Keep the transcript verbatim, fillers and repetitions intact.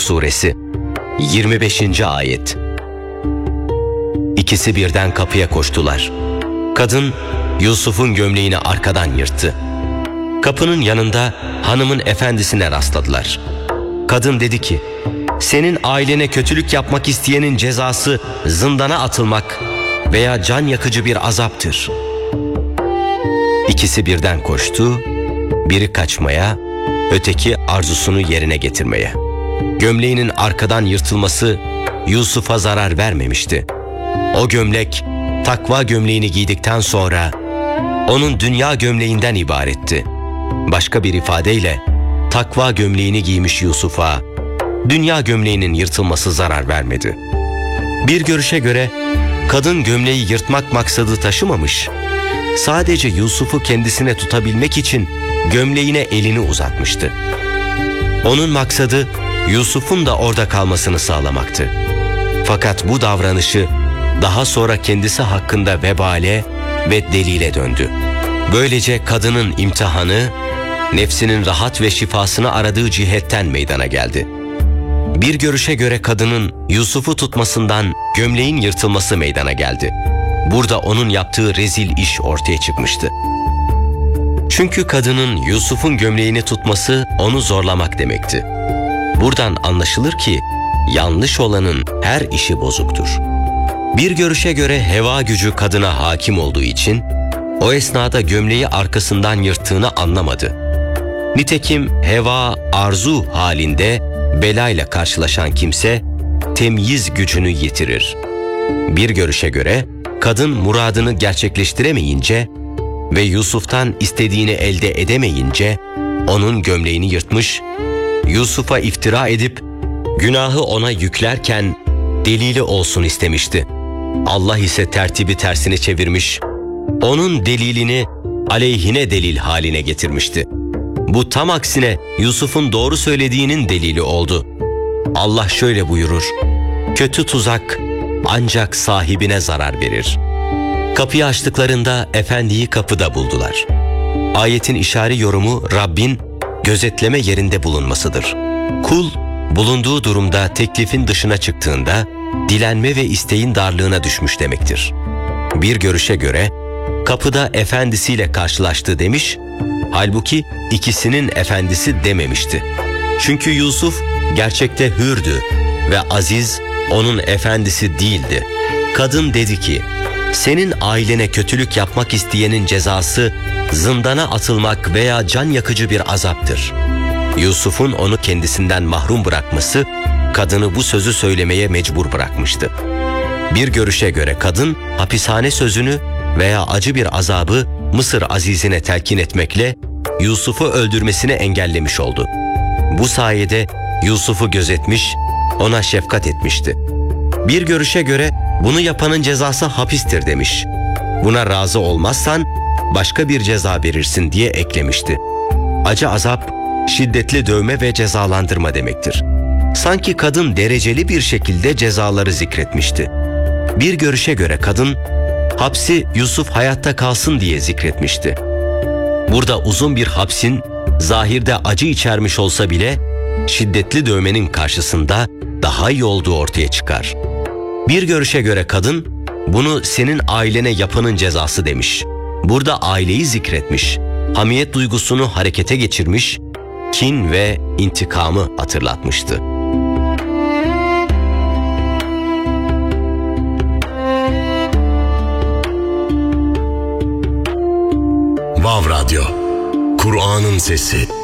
Suresi yirmi beşinci Ayet. İkisi birden kapıya koştular. Kadın Yusuf'un gömleğini arkadan yırttı. Kapının yanında hanımın efendisine rastladılar. Kadın dedi ki, senin ailene kötülük yapmak isteyenin cezası zindana atılmak veya can yakıcı bir azaptır. İkisi birden koştu, biri kaçmaya, öteki arzusunu yerine getirmeye. Gömleğinin arkadan yırtılması Yusuf'a zarar vermemişti. O gömlek takva gömleğini giydikten sonra onun dünya gömleğinden ibaretti. Başka bir ifadeyle takva gömleğini giymiş Yusuf'a dünya gömleğinin yırtılması zarar vermedi. Bir görüşe göre kadın gömleği yırtmak maksadı taşımamış, sadece Yusuf'u kendisine tutabilmek için gömleğine elini uzatmıştı. Onun maksadı Yusuf'un da orada kalmasını sağlamaktı. Fakat bu davranışı daha sonra kendisi hakkında vebale ve delile döndü. Böylece kadının imtihanı, nefsinin rahat ve şifasını aradığı cihetten meydana geldi. Bir görüşe göre kadının Yusuf'u tutmasından gömleğin yırtılması meydana geldi. Burada onun yaptığı rezil iş ortaya çıkmıştı. Çünkü kadının Yusuf'un gömleğini tutması onu zorlamak demekti. Buradan anlaşılır ki yanlış olanın her işi bozuktur. Bir görüşe göre heva gücü kadına hakim olduğu için o esnada gömleği arkasından yırttığını anlamadı. Nitekim heva arzu halinde belayla karşılaşan kimse temyiz gücünü yitirir. Bir görüşe göre kadın muradını gerçekleştiremeyince ve Yusuf'tan istediğini elde edemeyince onun gömleğini yırtmış, Yusuf'a iftira edip günahı ona yüklerken delili olsun istemişti. Allah ise tertibi tersini çevirmiş, onun delilini aleyhine delil haline getirmişti. Bu tam aksine Yusuf'un doğru söylediğinin delili oldu. Allah şöyle buyurur, kötü tuzak ancak sahibine zarar verir. Kapıyı açtıklarında efendiyi kapıda buldular. Ayetin işari yorumu Rabbin gözetleme yerinde bulunmasıdır. Kul bulunduğu durumda teklifin dışına çıktığında dilenme ve isteğin darlığına düşmüş demektir. Bir görüşe göre kapıda efendisiyle karşılaştı demiş, halbuki ikisinin efendisi dememişti. Çünkü Yusuf gerçekte hürdü ve Aziz onun efendisi değildi. Kadın dedi ki, senin ailene kötülük yapmak isteyenin cezası zindana atılmak veya can yakıcı bir azaptır. Yusuf'un onu kendisinden mahrum bırakması kadını bu sözü söylemeye mecbur bırakmıştı. Bir görüşe göre kadın hapishane sözünü veya acı bir azabı Mısır azizine telkin etmekle Yusuf'u öldürmesini engellemiş oldu. Bu sayede Yusuf'u gözetmiş, ona şefkat etmişti. Bir görüşe göre bunu yapanın cezası hapistir demiş. Buna razı olmazsan başka bir ceza verirsin diye eklemişti. Acı azap, şiddetli dövme ve cezalandırma demektir. Sanki kadın dereceli bir şekilde cezaları zikretmişti. Bir görüşe göre kadın, hapsi Yusuf hayatta kalsın diye zikretmişti. Burada uzun bir hapsin zahirde acı içermiş olsa bile şiddetli dövmenin karşısında daha iyi olduğu ortaya çıkar. Bir görüşe göre kadın, bunu senin ailene yapanın cezası demiş. Burada aileyi zikretmiş, hamiyet duygusunu harekete geçirmiş, kin ve intikamı hatırlatmıştı. Vav Radyo, Kur'an'ın sesi.